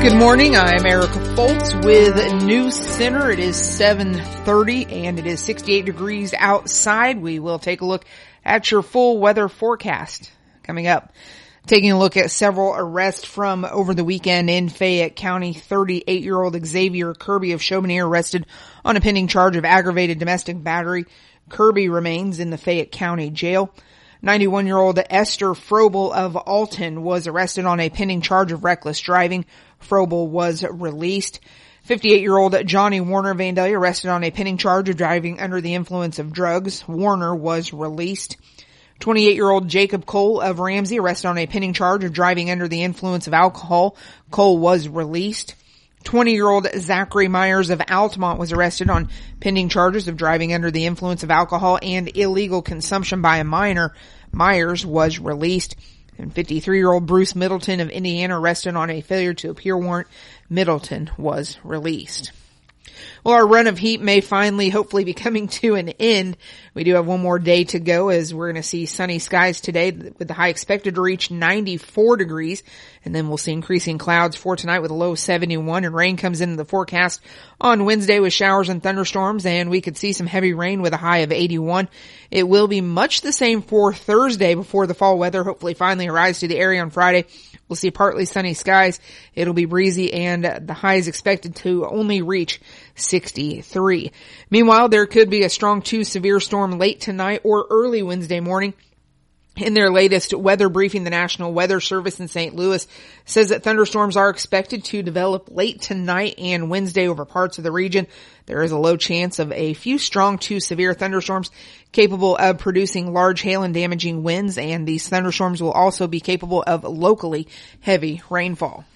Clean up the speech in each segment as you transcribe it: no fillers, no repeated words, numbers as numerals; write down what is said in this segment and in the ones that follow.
Good morning. I'm Erica Foltz with News Center. It is 7:30 and it is 68 degrees outside. We will take a look at your full weather forecast coming up. Taking a look at several arrests from over the weekend in Fayette County. 38-year-old Xavier Kirby of Chamonix arrested on a pending charge of aggravated domestic battery. Kirby remains in the Fayette County jail. 91-year-old Esther Frobel of Alton was arrested on a pending charge of reckless driving. Frobel was released. 58-year-old Johnny Warner of Vandalia arrested on a pending charge of driving under the influence of drugs. Warner was released. 28-year-old Jacob Cole of Ramsey arrested on a pending charge of driving under the influence of alcohol. Cole was released. 20-year-old Zachary Myers of Altamont was arrested on pending charges of driving under the influence of alcohol and illegal consumption by a minor. Myers was released. And 53-year-old Bruce Middleton of Indiana arrested on a failure to appear warrant. Middleton was released. Well, our run of heat may finally, hopefully, be coming to an end. We do have one more day to go as we're going to see sunny skies today with the high expected to reach 94 degrees. And then we'll see increasing clouds for tonight with a low 71, and rain comes into the forecast on Wednesday with showers and thunderstorms, and we could see some heavy rain with a high of 81. It will be much the same for Thursday before the fall weather hopefully finally arrives to the area on Friday. We'll see partly sunny skies. It'll be breezy, and the high is expected to only reach 63. Meanwhile, there could be a strong to severe storm late tonight or early Wednesday morning. In their latest weather briefing, the National Weather Service in St. Louis says that thunderstorms are expected to develop late tonight and Wednesday over parts of the region. There is a low chance of a few strong to severe thunderstorms capable of producing large hail and damaging winds, and these thunderstorms will also be capable of locally heavy rainfall.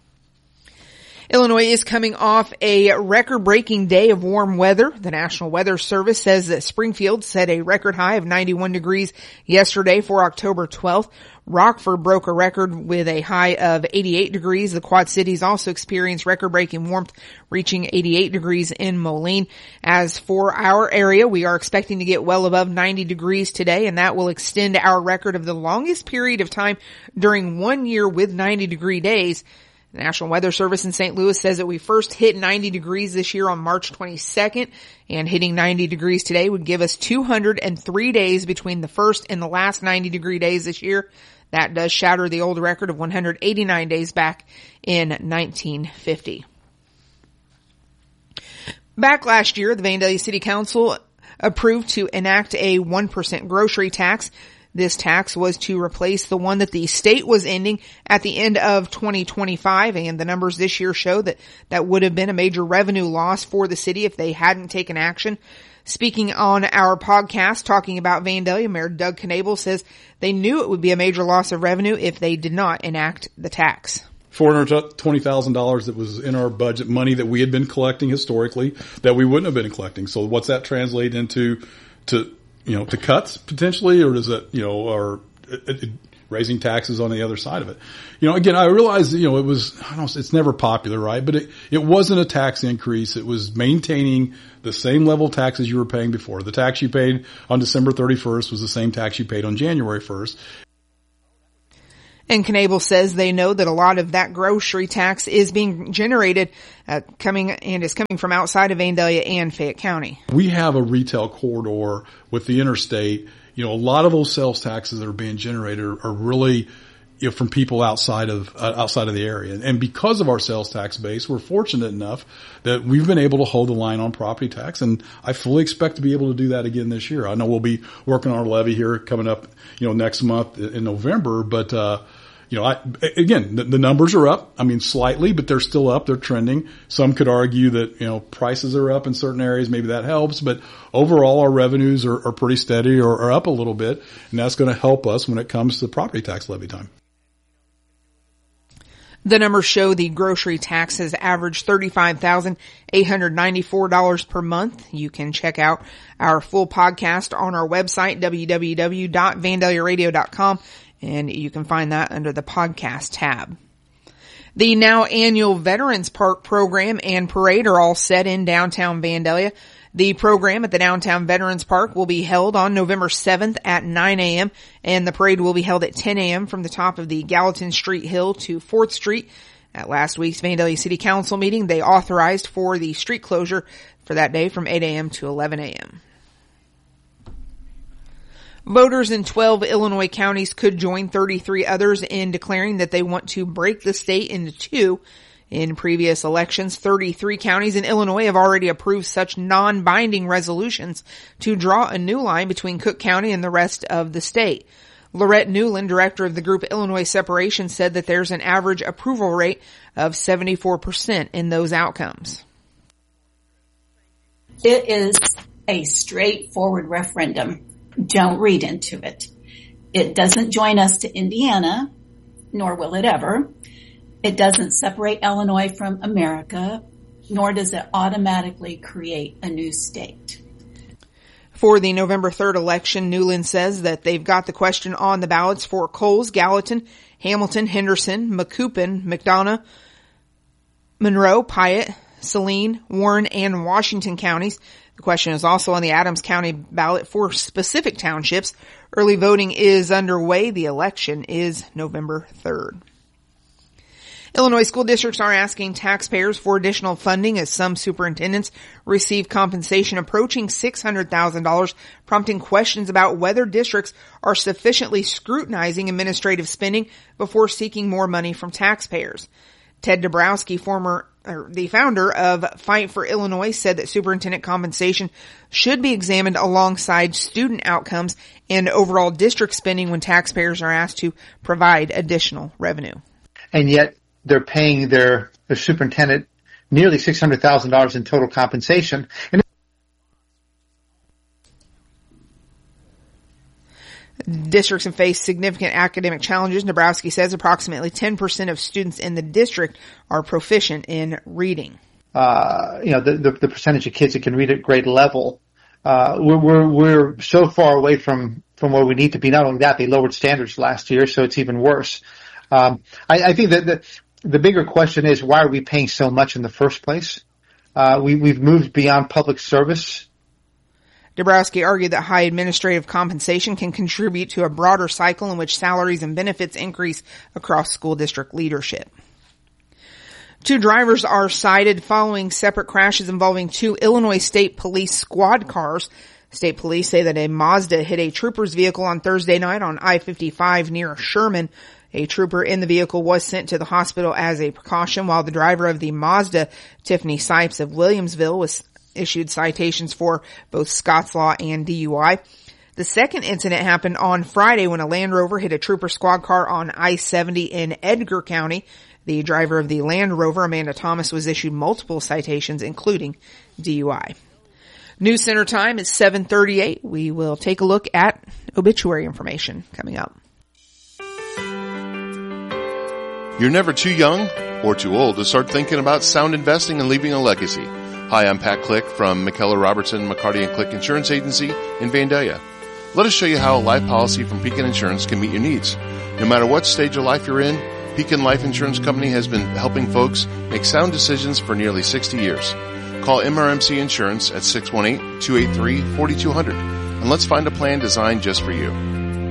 Illinois is coming off a record-breaking day of warm weather. The National Weather Service says that Springfield set a record high of 91 degrees yesterday for October 12th. Rockford broke a record with a high of 88 degrees. The Quad Cities also experienced record-breaking warmth, reaching 88 degrees in Moline. As for our area, we are expecting to get well above 90 degrees today, and that will extend our record of the longest period of time during 1 year with 90-degree days. The National Weather Service in St. Louis says that we first hit 90 degrees this year on March 22nd, and hitting 90 degrees today would give us 203 days between the first and the last 90-degree days this year. That does shatter the old record of 189 days back in 1950. Back last year, the Vandalia City Council approved to enact a 1% grocery tax. This tax was to replace the one that the state was ending at the end of 2025, and the numbers this year show that that would have been a major revenue loss for the city if they hadn't taken action. Speaking on our podcast, talking about Vandalia, Mayor Doug Knable says they knew it would be a major loss of revenue if they did not enact the tax. $420,000 that was in our budget, money that we had been collecting historically that we wouldn't have been collecting. So what's that translate into to cuts potentially, or does it, or raising taxes on the other side of it? Again, I realize, it was, it's never popular, right? But it wasn't a tax increase. It was maintaining the same level of taxes you were paying before. The tax you paid on December 31st was the same tax you paid on January 1st. And Knable says they know that a lot of that grocery tax is being generated, coming from outside of Vandalia and Fayette County. We have a retail corridor with the interstate. A lot of those sales taxes that are being generated are really, from people outside of the area. And because of our sales tax base, we're fortunate enough that we've been able to hold the line on property tax. And I fully expect to be able to do that again this year. I know we'll be working on our levy here coming up, next month in November, but, the numbers are up. Slightly, but they're still up. They're trending. Some could argue that, prices are up in certain areas. Maybe that helps, but overall our revenues are pretty steady or are up a little bit. And that's going to help us when it comes to property tax levy time. The numbers show the grocery tax has averaged $35,894 per month. You can check out our full podcast on our website, www.vandaliaradio.com. And you can find that under the podcast tab. The now annual Veterans Park program and parade are all set in downtown Vandalia. The program at the Downtown Veterans Park will be held on November 7th at 9 a.m. and the parade will be held at 10 a.m. from the top of the Gallatin Street Hill to 4th Street. At last week's Vandalia City Council meeting, they authorized for the street closure for that day from 8 a.m. to 11 a.m. Voters in 12 Illinois counties could join 33 others in declaring that they want to break the state into two. In previous elections, 33 counties in Illinois have already approved such non-binding resolutions to draw a new line between Cook County and the rest of the state. Lorette Newland, director of the group Illinois Separation, said that there's an average approval rate of 74% in those outcomes. It is a straightforward referendum. Don't read into it. It doesn't join us to Indiana, nor will it ever. It doesn't separate Illinois from America, nor does it automatically create a new state. For the November 3rd election, Newland says that they've got the question on the ballots for Coles, Gallatin, Hamilton, Henderson, Macoupin, McDonough, Monroe, Piatt, Saline, Warren, and Washington counties. The question is also on the Adams County ballot for specific townships. Early voting is underway. The election is November 3rd. Illinois school districts are asking taxpayers for additional funding as some superintendents receive compensation approaching $600,000, prompting questions about whether districts are sufficiently scrutinizing administrative spending before seeking more money from taxpayers. Ted Dabrowski, the founder of Fight for Illinois, said that superintendent compensation should be examined alongside student outcomes and overall district spending when taxpayers are asked to provide additional revenue. And yet they're paying their superintendent nearly $600,000 in total compensation. And districts have faced significant academic challenges. Dabrowski says approximately 10% of students in the district are proficient in reading. The percentage of kids that can read at grade level, we're so far away from where we need to be. Not only that, they lowered standards last year, so it's even worse. I think that the bigger question is, why are we paying so much in the first place? We've moved beyond public service. Dabrowski argued that high administrative compensation can contribute to a broader cycle in which salaries and benefits increase across school district leadership. 2 drivers are cited following separate crashes involving 2 Illinois State Police squad cars. State police say that a Mazda hit a trooper's vehicle on Thursday night on I-55 near Sherman. A trooper in the vehicle was sent to the hospital as a precaution, while the driver of the Mazda, Tiffany Sipes of Williamsville, was issued citations for both Scott's Law and DUI. The second incident happened on Friday when a Land Rover hit a trooper squad car on I-70 in Edgar County. The driver of the Land Rover, Amanda Thomas, was issued multiple citations, including DUI. News Center time is 7:38. We will take a look at obituary information coming up. You're never too young or too old to start thinking about sound investing and leaving a legacy. Hi, I'm Pat Click from McKellar Robertson McCarty & Click Insurance Agency in Vandalia. Let us show you how a life policy from Pekin Insurance can meet your needs. No matter what stage of life you're in, Pekin Life Insurance Company has been helping folks make sound decisions for nearly 60 years. Call MRMC Insurance at 618-283-4200 and let's find a plan designed just for you.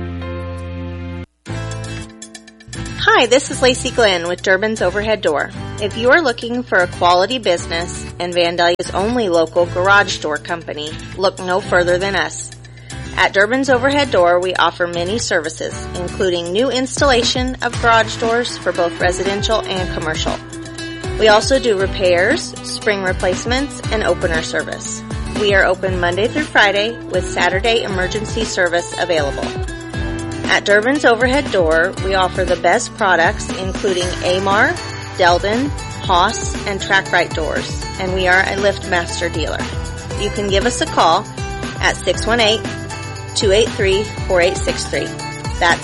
Hi, this is Lacey Glenn with Durbin's Overhead Door. If you are looking for a quality business and Vandalia's only local garage door company, look no further than us. At Durbin's Overhead Door, we offer many services, including new installation of garage doors for both residential and commercial. We also do repairs, spring replacements, and opener service. We are open Monday through Friday with Saturday emergency service available. At Durbin's Overhead Door, we offer the best products including Amar, Delden, Haas, and TrackRite doors, and we are a LiftMaster dealer. You can give us a call at 618-283-4863. That's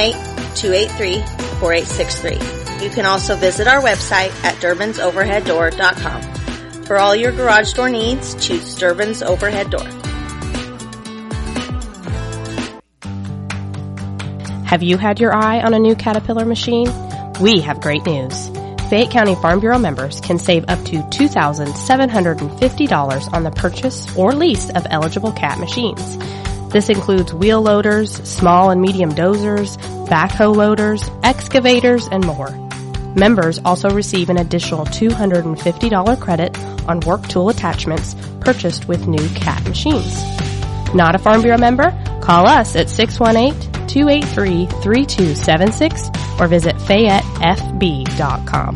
618-283-4863. You can also visit our website at DurbinsOverheadDoor.com. For all your garage door needs, choose Durbin's Overhead Door. Have you had your eye on a new Caterpillar machine? We have great news. Fayette County Farm Bureau members can save up to $2,750 on the purchase or lease of eligible Cat machines. This includes wheel loaders, small and medium dozers, backhoe loaders, excavators, and more. Members also receive an additional $250 credit on work tool attachments purchased with new CAT machines. Not a Farm Bureau member? Call us at 618-283-3276 or visit FayetteFB.com.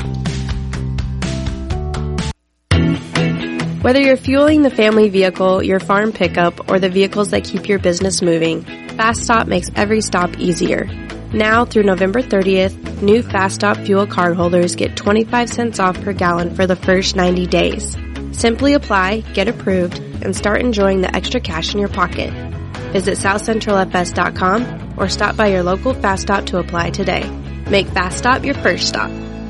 Whether you're fueling the family vehicle, your farm pickup, or the vehicles that keep your business moving, Fast Stop makes every stop easier. Now through November 30th, new Fast Stop fuel cardholders get 25 cents off per gallon for the first 90 days. Simply apply, get approved, and start enjoying the extra cash in your pocket. Visit SouthCentralFS.com or stop by your local Fast Stop to apply today. Make Fast Stop your first stop.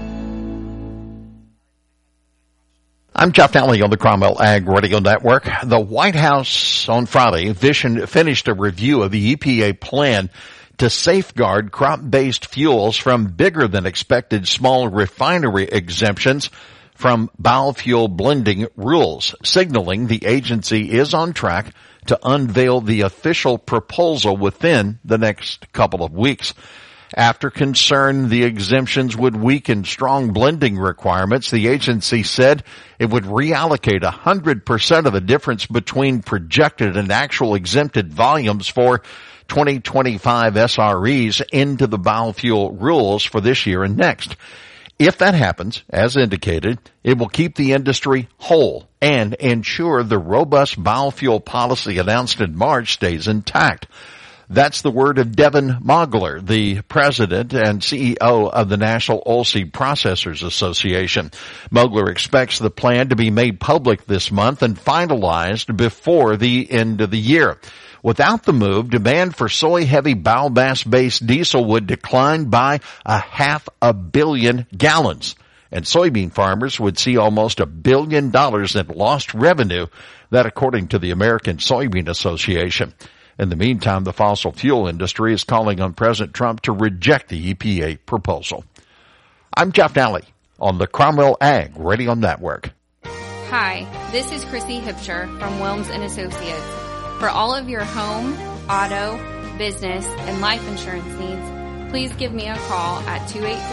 I'm Jeff Nally on the Cromwell Ag Radio Network. The White House on Friday finished a review of the EPA plan to safeguard crop-based fuels from bigger than expected small refinery exemptions from biofuel blending rules, signaling the agency is on track to unveil the official proposal within the next couple of weeks. After concern the exemptions would weaken strong blending requirements, the agency said it would reallocate 100% of the difference between projected and actual exempted volumes for 2025 SREs into the biofuel rules for this year and next. If that happens, as indicated, it will keep the industry whole and ensure the robust biofuel policy announced in March stays intact. That's the word of Devin Mogler, the president and CEO of the National Oilseed Processors Association. Mogler expects the plan to be made public this month and finalized before the end of the year. Without the move, demand for soy-heavy biomass-based diesel would decline by 500 million gallons, and soybean farmers would see almost $1 billion in lost revenue, that according to the American Soybean Association. In the meantime, the fossil fuel industry is calling on President Trump to reject the EPA proposal. I'm Jeff Nally on the Cromwell Ag Radio Network. Hi, this is Chrissy Hipcher from Wilms & Associates. For all of your home, auto, business, and life insurance needs, please give me a call at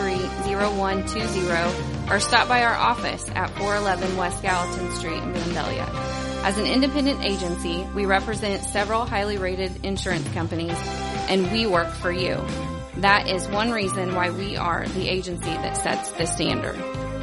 283-0120 or stop by our office at 411 West Gallatin Street in Vandalia. As an independent agency, we represent several highly rated insurance companies, and we work for you. That is one reason why we are the agency that sets the standard.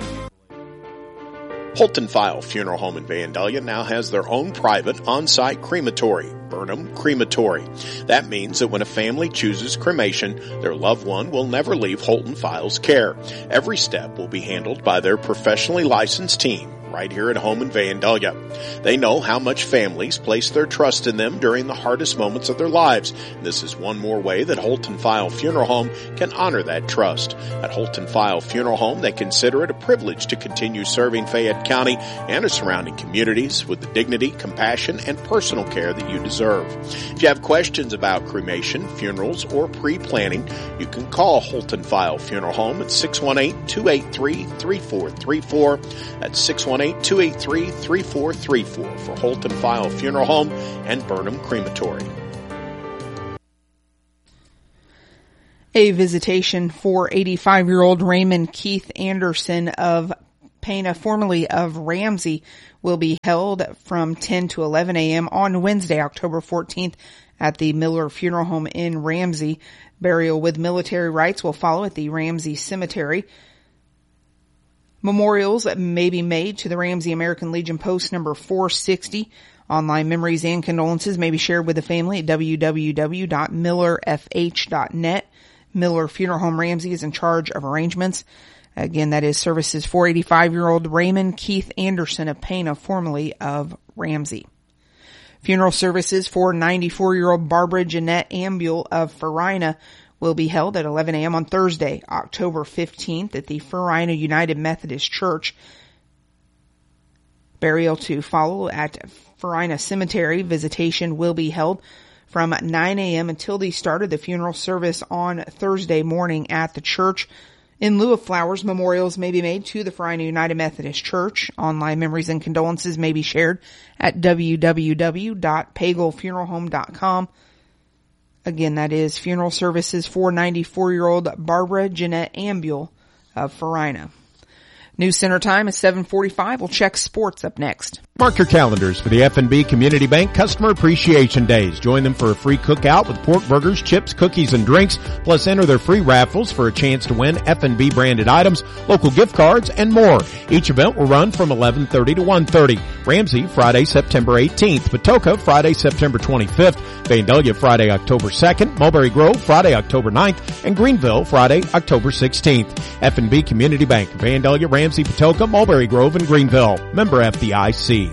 Holton File Funeral Home in Vandalia now has their own private on-site crematory, Burnham Crematory. That means that when a family chooses cremation, their loved one will never leave Holton File's care. Every step will be handled by their professionally licensed team right here at home in Vandalia. They know how much families place their trust in them during the hardest moments of their lives. This is one more way that Holton File Funeral Home can honor that trust. At Holton File Funeral Home, they consider it a privilege to continue serving Fayette County and its surrounding communities with the dignity, compassion, and personal care that you deserve. If you have questions about cremation, funerals, or pre-planning, you can call Holton File Funeral Home at 618-283-3434. That's 618-283-3434 for Holton File Funeral Home and Burnham Crematory. A visitation for 85-year-old Raymond Keith Anderson of Pana, formerly of Ramsey, will be held from 10 to 11 a.m. on Wednesday, October 14th at the Miller Funeral Home in Ramsey. Burial with military rites will follow at the Ramsey Cemetery. Memorials may be made to the Ramsey American Legion Post number 460. Online memories and condolences may be shared with the family at www.millerfh.net. Miller Funeral Home Ramsey is in charge of arrangements. Again, that is services for 85-year-old Raymond Keith Anderson of Pana, formerly of Ramsey. Funeral services for 94-year-old Barbara Jeanette Ambule of Farina will be held at 11 a.m. on Thursday, October 15th at the Farina United Methodist Church. Burial to follow at Farina Cemetery. Visitation will be held from 9 a.m. until the start of the funeral service on Thursday morning at the church. In lieu of flowers, memorials may be made to the Farina United Methodist Church. Online memories and condolences may be shared at www.pagelfuneralhome.com. Again, that is funeral services for 94-year-old Barbara Jeanette Ambule of Farina. News Center time is 7:45. We'll check sports up next. Mark your calendars for the F&B Community Bank Customer Appreciation Days. Join them for a free cookout with pork burgers, chips, cookies, and drinks. Plus enter their free raffles for a chance to win F&B branded items, local gift cards, and more. Each event will run from 11:30 to 1:30. Ramsey, Friday, September 18th. Patoka, Friday, September 25th. Vandalia, Friday, October 2nd. Mulberry Grove, Friday, October 9th. And Greenville, Friday, October 16th. F&B Community Bank, Vandalia, Ramsey, Patoka, Mulberry Grove, and Greenville. Member FDIC.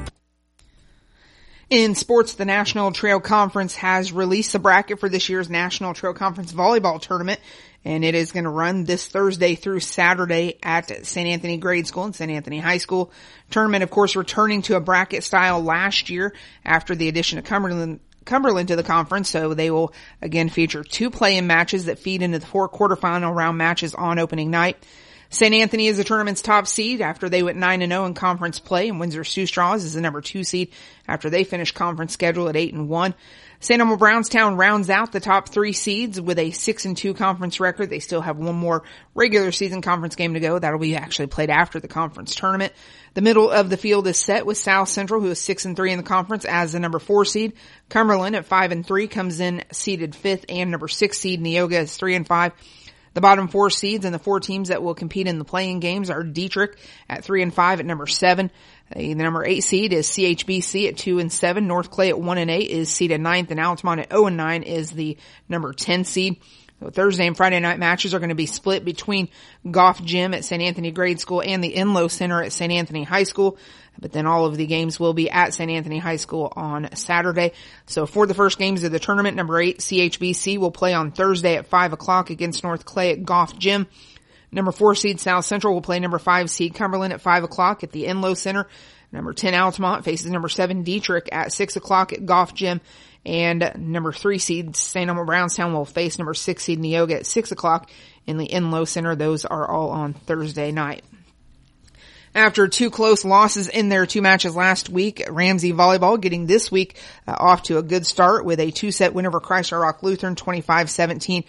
In sports, the National Trail Conference has released the bracket for this year's National Trail Conference Volleyball Tournament, and it is going to run this Thursday through Saturday at St. Anthony Grade School and St. Anthony High School. Tournament, of course, returning to a bracket style last year after the addition of Cumberland to the conference, so they will again feature 2 play-in matches that feed into the 4 quarterfinal round matches on opening night. St. Anthony is the tournament's top seed after they went 9-0 in conference play, and Windsor Sioux Straws is the number 2 seed after they finished conference schedule at 8-1. St. Elmo Brownstown rounds out the top 3 seeds with a 6-2 conference record. They still have one more regular season conference game to go. That'll be actually played after the conference tournament. The middle of the field is set with South Central, who is 6-3 in the conference as the number 4 seed. Cumberland at 5-3 comes in seeded 5th, and number 6 seed Neoga is 3-5. The bottom 4 seeds and the 4 teams that will compete in the playing games are Dietrich at 3-5 at number 7. The number 8 seed is CHBC at 2-7. North Clay at 1-8 is seeded 9th, and Altamont at 0-9 is the number 10 seed. So Thursday and Friday night matches are going to be split between Goff Gym at St. Anthony Grade School and the Enloe Center at St. Anthony High School. But then all of the games will be at St. Anthony High School on Saturday. So for the first games of the tournament, number 8, CHBC, will play on Thursday at 5 o'clock against North Clay at Goff Gym. Number 4 seed South Central will play number 5 seed Cumberland at 5 o'clock at the Enloe Center. Number 10 Altamont faces number 7 Dietrich at 6 o'clock at Goff Gym. And number 3 seed St. Elmo Brownstown will face number 6 seed Neoga at 6 o'clock in the Enloe Center. Those are all on Thursday night. After 2 close losses in their 2 matches last week, Ramsey Volleyball getting this week off to a good start with a 2-set win over Chrysler Rock Lutheran, 25-17,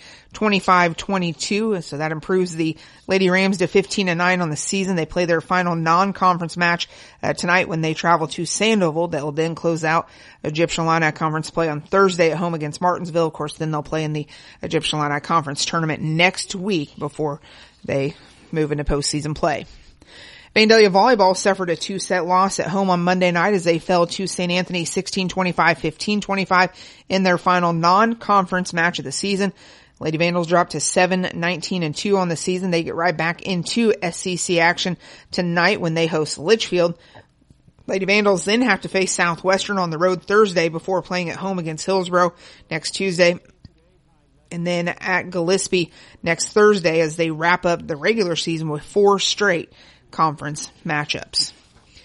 25-22. So that improves the Lady Rams to 15-9 on the season. They play their final non-conference match tonight when they travel to Sandoval. That will then close out Egyptian Illini Conference play on Thursday at home against Martinsville. Of course, then they'll play in the Egyptian Illini Conference tournament next week before they move into postseason play. Vandalia Volleyball suffered a 2-set loss at home on Monday night as they fell to St. Anthony 16-25, 15-25 in their final non-conference match of the season. Lady Vandals dropped to 7-19-2 on the season. They get right back into SCC action tonight when they host Litchfield. Lady Vandals then have to face Southwestern on the road Thursday before playing at home against Hillsborough next Tuesday. And then at Gillespie next Thursday as they wrap up the regular season with 4 straight conference matchups.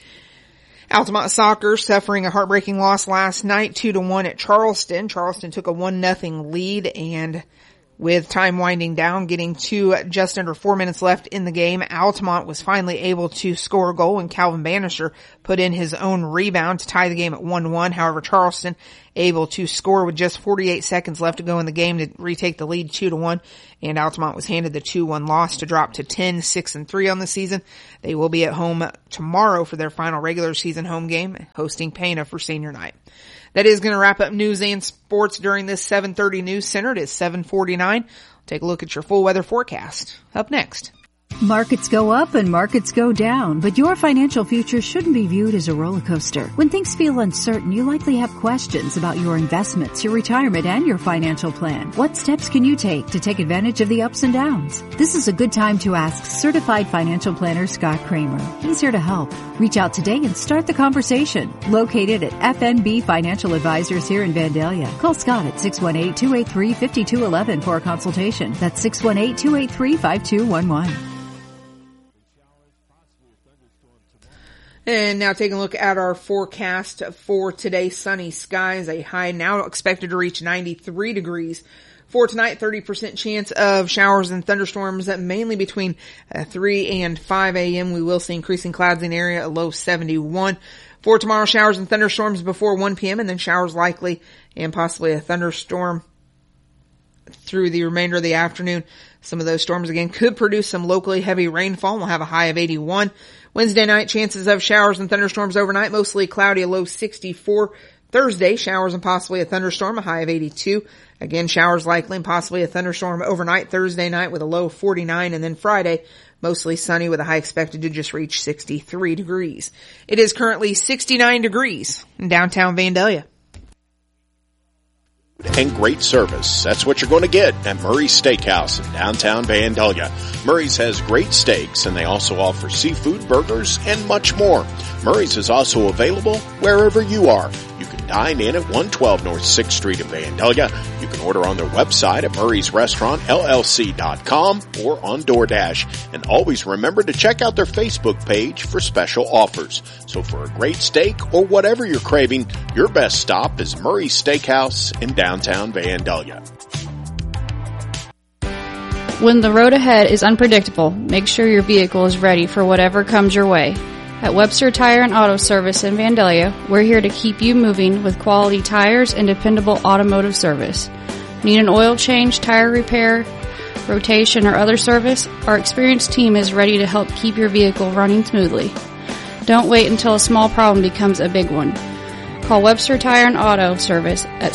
Altamont Soccer suffering a heartbreaking loss last night, 2-1 at Charleston. Charleston took a 1-0 lead, and with time winding down, getting to just under 4 minutes left in the game, Altamont was finally able to score a goal when Calvin Bannister put in his own rebound to tie the game at 1-1. However, Charleston able to score with just 48 seconds left to go in the game to retake the lead 2-1, and Altamont was handed the 2-1 loss to drop to 10-6-3 on the season. They will be at home tomorrow for their final regular season home game, hosting Pana for senior night. That is going to wrap up news and sports during this 7:30 News Center. It is 7:49. Take a look at your full weather forecast. Up next. Markets go up and markets go down, but your financial future shouldn't be viewed as a roller coaster. When things feel uncertain, you likely have questions about your investments, your retirement, and your financial plan. What steps can you take to take advantage of the ups and downs? This is a good time to ask Certified Financial Planner Scott Kramer. He's here to help. Reach out today and start the conversation. Located at FNB Financial Advisors here in Vandalia. Call Scott at 618-283-5211 for a consultation. That's 618-283-5211. And now taking a look at our forecast for today. Sunny skies, a high now expected to reach 93 degrees. For tonight, 30% chance of showers and thunderstorms, mainly between 3 and 5 a.m. We will see increasing clouds in the area, a low 71. For tomorrow, showers and thunderstorms before 1 p.m. and then showers likely and possibly a thunderstorm through the remainder of the afternoon. Some of those storms again could produce some locally heavy rainfall. We'll have a high of 81. Wednesday night, chances of showers and thunderstorms overnight, mostly cloudy, a low 64. Thursday, showers and possibly a thunderstorm, a high of 82. Again, showers likely and possibly a thunderstorm overnight Thursday night with a low of 49. And then Friday, mostly sunny with a high expected to just reach 63 degrees. It is currently 69 degrees in downtown Vandalia. And great service. That's what you're going to get at Murray's Steakhouse in downtown Vandalia. Murray's has great steaks, and they also offer seafood, burgers, and much more. Murray's is also available wherever you are. You can dine in at 112 North 6th Street in Vandalia. You can order on their website at murraysrestaurantllc.com or on DoorDash. And always remember to check out their Facebook page for special offers. So for a great steak or whatever you're craving, your best stop is Murray's Steakhouse in downtown Vandalia. When the road ahead is unpredictable, make sure your vehicle is ready for whatever comes your way. At Webster Tire and Auto Service in Vandalia, we're here to keep you moving with quality tires and dependable automotive service. Need an oil change, tire repair, rotation, or other service? Our experienced team is ready to help keep your vehicle running smoothly. Don't wait until a small problem becomes a big one. Call Webster Tire and Auto Service at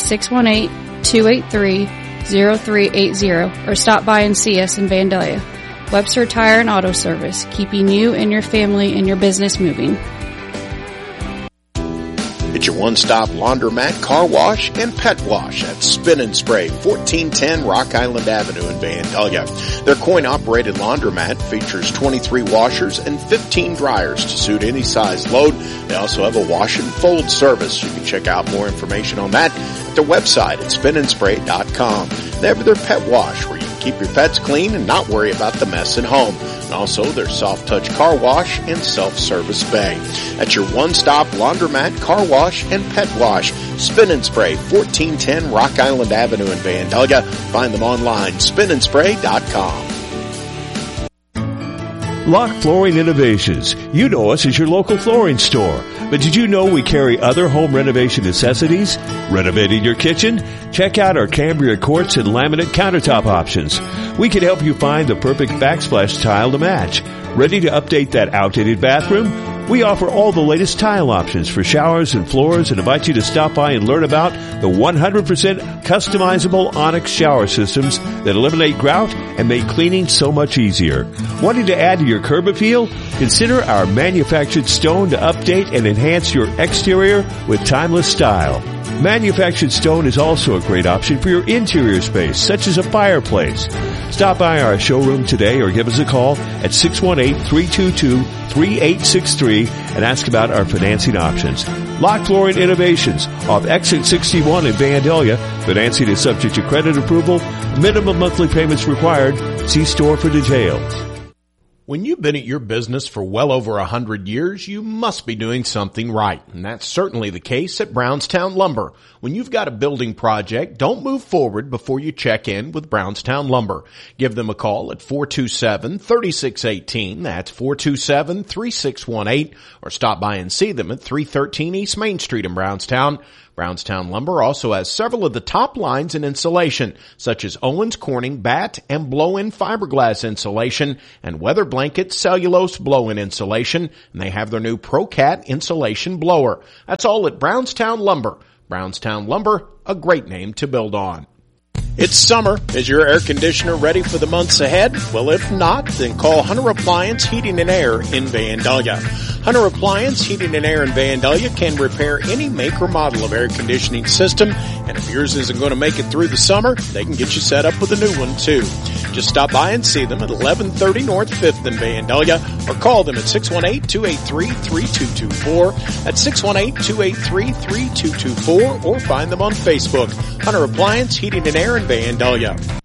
618-283-0380 or stop by and see us in Vandalia. Webster Tire and Auto Service, keeping you and your family and your business moving. It's your one-stop laundromat, car wash, and pet wash at Spin and Spray, 1410 Rock Island Avenue in Vandalia. Their coin-operated laundromat features 23 washers and 15 dryers to suit any size load. They also have a wash and fold service. You can check out more information on that at their website at spinandspray.com. They have their pet wash where you can keep your pets clean and not worry about the mess at home. And also their soft touch car wash and self-service bay. That's your one-stop laundromat, car wash, and pet wash. Spin and Spray, 1410 Rock Island Avenue in Vandalia. Find them online, spinandspray.com. Lock Flooring Innovations. You know us as your local flooring store. But did you know we carry other home renovation necessities? Renovating your kitchen? Check out our Cambria quartz and laminate countertop options. We can help you find the perfect backsplash tile to match. Ready to update that outdated bathroom? We offer all the latest tile options for showers and floors and invite you to stop by and learn about the 100% customizable Onyx shower systems that eliminate grout and make cleaning so much easier. Wanting to add to your curb appeal? Consider our manufactured stone to update and enhance your exterior with timeless style. Manufactured stone is also a great option for your interior space, such as a fireplace. Stop by our showroom today or give us a call at 618-322-3863 and ask about our financing options. Lock Flooring Innovations off Exit 61 in Vandalia. Financing is subject to credit approval. Minimum monthly payments required. See store for details. When you've been at your business for well over 100 years, you must be doing something right. And that's certainly the case at Brownstown Lumber. When you've got a building project, don't move forward before you check in with Brownstown Lumber. Give them a call at 427-3618. That's 427-3618. Or stop by and see them at 313 East Main Street in Brownstown. Brownstown Lumber also has several of the top lines in insulation, such as Owens Corning batt and blow-in fiberglass insulation and weather blanket cellulose blow-in insulation, and they have their new ProCat insulation blower. That's all at Brownstown Lumber. Brownstown Lumber, a great name to build on. It's summer. Is your air conditioner ready for the months ahead? Well, if not, then call Hunter Appliance Heating and Air in Vandalia. Hunter Appliance Heating and Air in Vandalia can repair any make or model of air conditioning system, and if yours isn't going to make it through the summer, they can get you set up with a new one too. Just stop by and see them at 1130 North 5th in Vandalia, or call them at 618-283-3224. That's 618-283-3224, or find them on Facebook. Hunter Appliance Heating and Air in Vandalia.